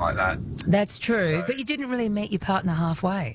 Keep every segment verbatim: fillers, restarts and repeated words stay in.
like that. That's true, So- but you didn't really meet your partner halfway.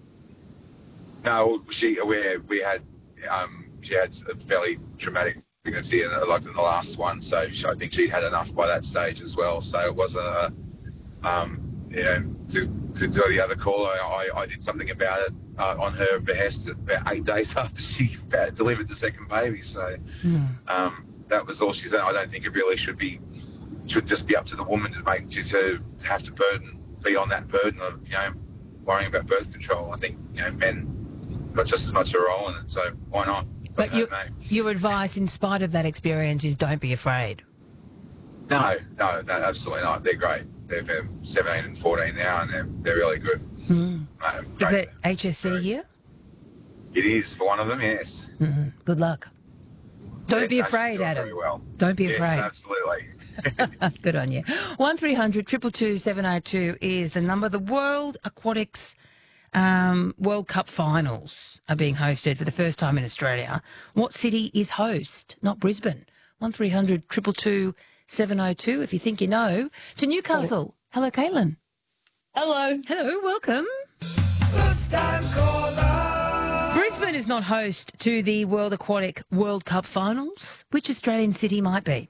No, she we we had um, she had a fairly traumatic pregnancy, in, like in the last one. So she, I think she'd had enough by that stage as well. So it wasn't a um, you know to to do the other call. I, I, I did something about it uh, on her behest about eight days after she delivered the second baby. So Mm. um, that was all she said. I don't think it really should be should just be up to the woman to make to, to have to burden be on that burden of you know worrying about birth control. I think you know men got just as much a role in it, so why not? But Don't you, hurt me. your advice, in spite of that experience, is don't be afraid. No, no, no, absolutely not. They're great. They're, they're seventeen and fourteen now, and they're, they're really good. Mm. No, Is great. it H S C here? It is for one of them, yes. Mm-hmm. Good luck. Don't Yes, be no, she's afraid, doing Adam. Very well. Don't be yes, afraid. Absolutely. Good on you. one three hundred two two two seven oh two is the number. The World Aquatics um, World Cup finals are being hosted for the first time in Australia. What city is host? Not Brisbane. one three hundred two two two seven oh two if you think you know. To Newcastle. Hello, Caitlin. Hello. Hello, welcome. First time caller. Brisbane is not host to the World Aquatic World Cup finals. Which Australian city might be?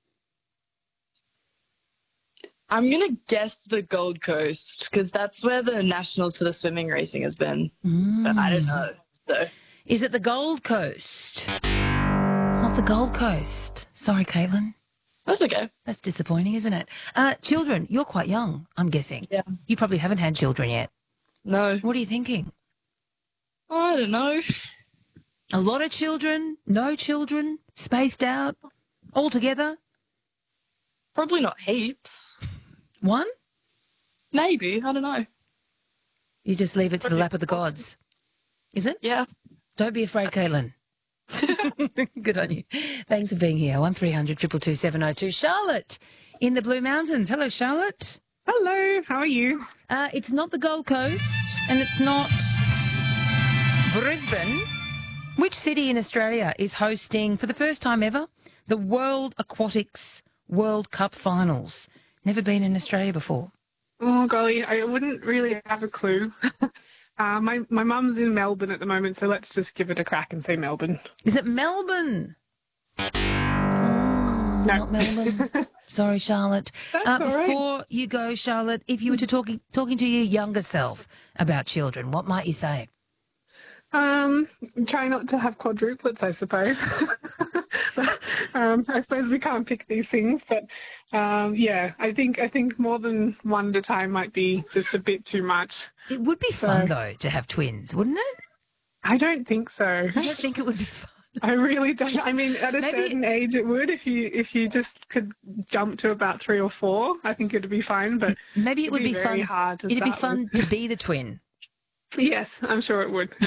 I'm going to guess the Gold Coast because that's where the nationals for the swimming racing has been. But I don't know. So Is it the Gold Coast? It's not the Gold Coast. Sorry, Caitlin. that's okay. That's disappointing, isn't it? Uh, children, you're quite young, I'm guessing. Yeah. You probably haven't had children yet. No. What are you thinking? I don't know. A lot of children? No children? Spaced out? All together? Probably not heaps. One? Maybe. I don't know. You just leave it to the lap of the gods. Is it? Yeah. Don't be afraid, Caitlin. Good on you. Thanks for being here. one three hundred two two two seven oh two. Charlotte in the Blue Mountains. Hello, Charlotte. Hello, how are you? Uh, it's not the Gold Coast and it's not Brisbane. Which city in Australia is hosting, for the first time ever, the World Aquatics World Cup finals? Never been in Australia before. Oh, golly, I wouldn't really have a clue. uh, my my mum's in Melbourne at the moment, so let's just give it a crack and say Melbourne. Is it Melbourne? Oh, No. not Melbourne. Sorry, Charlotte. That's Uh, all right. before you go, Charlotte, if you were to talking talking to your younger self about children, what might you say? Um, try not to have quadruplets, I suppose. um, I suppose we can't pick these things, but um, yeah, I think I think more than one at a time might be just a bit too much. It would be fun, So- though, to have twins, wouldn't it? I don't think so. I don't think it would be fun. I really don't. I mean, at a Maybe- certain age, it would. If you if you just could jump to about three or four, I think it'd be fine. But Maybe it it'd would be, very fun. hard to It'd be start fun with. to be the twin. Yes, I'm sure it would.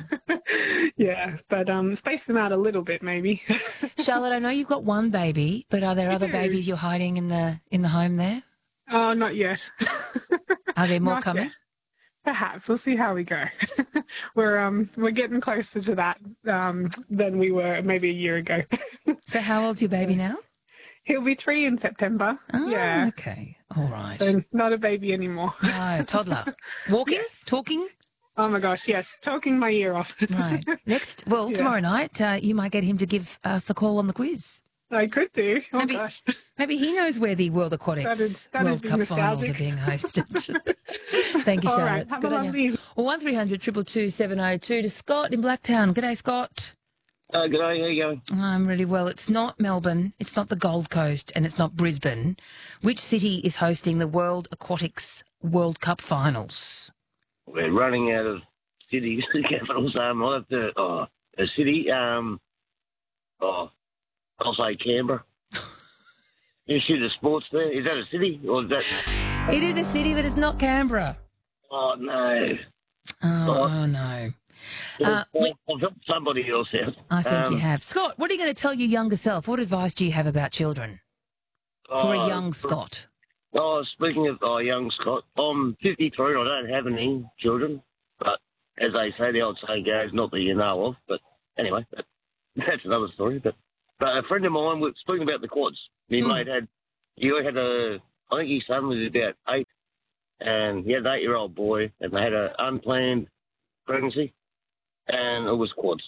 Yeah, but um, space them out a little bit, maybe. Charlotte, I know you've got one baby, but are there I other do. babies you're hiding in the in the home there? Oh, not yet. Are there more Not coming? yet. Perhaps we'll see how we go. we're um we're getting closer to that um than we were maybe a year ago. So how old's your baby now? He'll be three in September. Oh, Yeah, okay. All right. so not a baby anymore. No, toddler. Walking? Yes. Talking? Oh my gosh, yes, talking my ear off. Right. Next, well, Yeah. tomorrow night, uh, you might get him to give us a call on the quiz. I could do. Oh Maybe- gosh. Maybe he knows where the World Aquatics That'd- that'd World be Cup finals are nostalgic. being hosted. Thank you, All Charlotte. right, have Good a on lovely you. evening. Well, one three hundred two two two seven oh two to Scott in Blacktown. G'day, Scott. Uh, g'day, how you going? I'm really well. It's not Melbourne, it's not the Gold Coast, and it's not Brisbane. Which city is hosting the World Aquatics World Cup finals? We're running out of cities, capitals. Um, I'll have to, oh, a city, um, oh, I'll say Canberra. Institute of Sports there. Is that a city or is that? It is a city, but it's not Canberra. Oh, no. Oh, Oh. oh no. Uh, we- I've helped somebody else out. I think Um, you have. Scott, what are you going to tell your younger self? What advice do you have about children for a oh, young Scott? Oh, speaking of oh, young Scott, I'm fifty-three and I don't have any children. But as they say, the old saying goes, not that you know of. But anyway, that, that's another story. But but a friend of mine was speaking about the quads. My Mm. mate had, he had a I think his son was about eight, and he had an eight-year-old boy, and they had an unplanned pregnancy, and it was quads.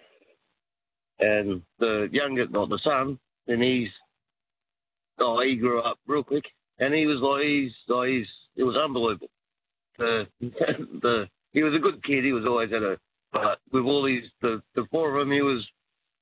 And the younger, not the son, then he's, oh, he grew up real quick, and he was like, he's, like, he's, it was unbelievable. The, the, he was a good kid. He was always at a, but with all these, the, the four of them, he was,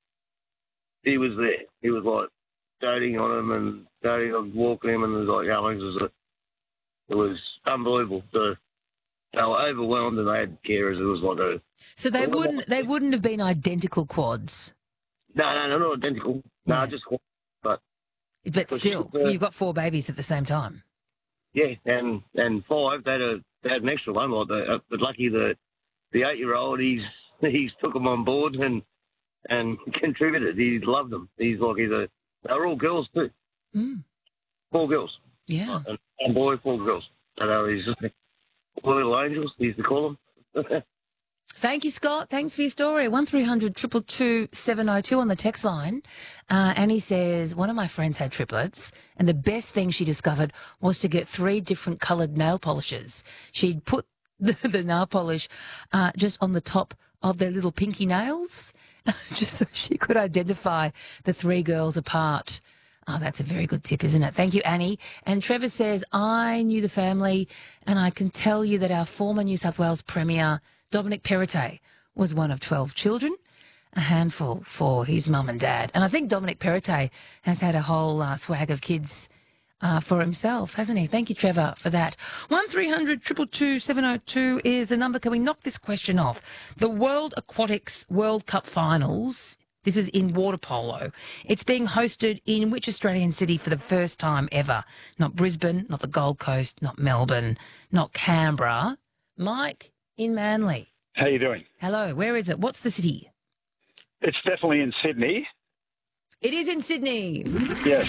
he was there. He was like doting on him and doting on walking him, and it was like, yeah, it was, it was unbelievable. The, they were overwhelmed, and they had carers. It was like a. So they wouldn't, they wouldn't have been identical quads. No, no, no, not identical. Yeah. No, just quads. But, but still, uh, you've got four babies at the same time. Yeah, and and five, they had a they had an extra one. Like the, uh, but lucky the the eight year old, he's he's took them on board and and contributed. He's loved them. He's like he's a they're all girls too. Mm. Four girls. Yeah. And one boy, four girls. So uh, he's four little angels. He used to call them. Thank you, Scott. Thanks for your story. one three hundred two two two seven oh two on the text line. Uh, Annie says, one of my friends had triplets, and the best thing she discovered was to get three different coloured nail polishes. She'd put the, the nail polish uh, just on the top of their little pinky nails, just so she could identify the three girls apart. Oh, that's a very good tip, isn't it? Thank you, Annie. And Trevor says, I knew the family, and I can tell you that our former New South Wales Premier, Dominic Perrottet, was one of twelve children, a handful for his mum and dad. And I think Dominic Perrottet has had a whole uh, swag of kids uh, for himself, hasn't he? Thank you, Trevor, for that. one three hundred two two two seven oh two is the number. Can we knock this question off? The World Aquatics World Cup Finals, this is in water polo. It's being hosted in which Australian city for the first time ever? Not Brisbane, not the Gold Coast, not Melbourne, not Canberra. Mike in Manly. How you doing? Hello, where is it? What's the city? It's definitely in Sydney. It is in Sydney. Yes.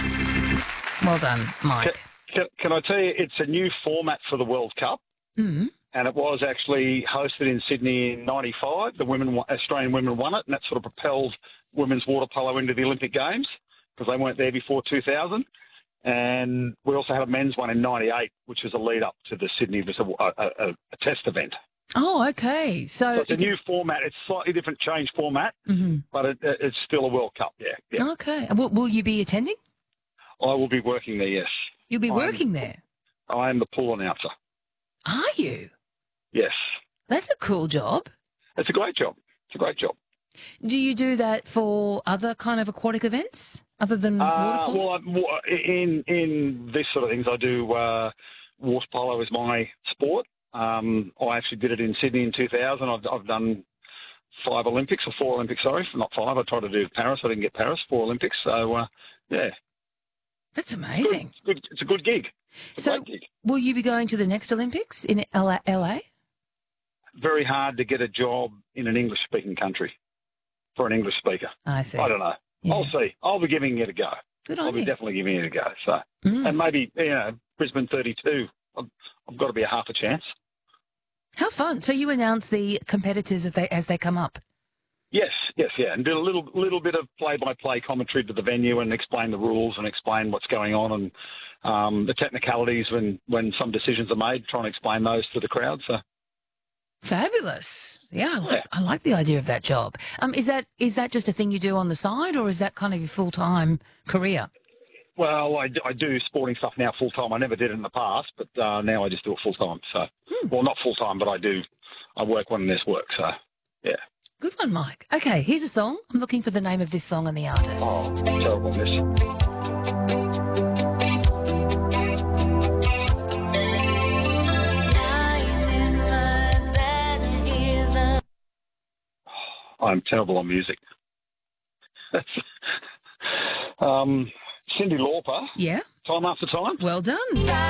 Well done, Mike. Can, can, can I tell you, it's a new format for the World Cup, Mm. and it was actually hosted in Sydney in ninety-five. The women, won- Australian women won it, and that sort of propelled women's water polo into the Olympic Games because they weren't there before two thousand. And we also had a men's one in ninety-eight, which was a lead up to the Sydney, it was a, a, a, a test event. Oh, okay. So, So it's, it's a new format. It's slightly different change format, Mhm. but it, it, it's still a World Cup, yeah. yeah. Okay. Will, will you be attending? I will be working there, yes. You'll be I'm- working there. I am the pool announcer, Are you? yes. That's a cool job. It's a great job. It's a great job. Do you do that for other kind of aquatic events other than water Uh, polo? well, I- wa- in in this sort of things, I do uh, water polo as my sport. Um, I actually did it in Sydney in two thousand. I've, I've done five Olympics, or four Olympics, sorry, not five. I tried to do Paris. I didn't get Paris, four Olympics. So, uh, yeah. That's amazing. It's, good. It's a good gig. It's a So, great gig. will you be going to the next Olympics in L A? Very hard to get a job in an English-speaking country for an English speaker. I see. I don't know. Yeah. I'll see. I'll be giving it a go. Good I'll on be you. definitely giving it a go. So, Mm. and maybe, you know, Brisbane thirty-two, I've, I've got to be a half a chance. How fun. So you announce the competitors as they, as they come up? Yes, yes, yeah, and do a little little bit of play-by-play commentary to the venue and explain the rules and explain what's going on and um, the technicalities when, when some decisions are made, try and explain those to the crowd. So, Fabulous. Yeah, I like, Yeah. I like the idea of that job. Um, is that is that just a thing you do on the side, or is that kind of your full-time career? well, I, do- I do sporting stuff now full-time. I never did it in the past, but uh, now I just do it full-time. So, Hmm. well, not full-time, but I do. I work when there's work. So, yeah. Good one, Mike. Okay, here's a song. I'm looking for the name of this song and the artist. Oh, terrible miss. I'm terrible on music. um, Cyndi Lauper, Yeah, Time After Time. well done.